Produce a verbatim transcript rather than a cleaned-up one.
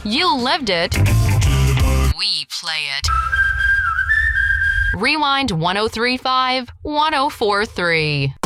You lived it. We play it. Rewind one oh three point five, one oh four point three.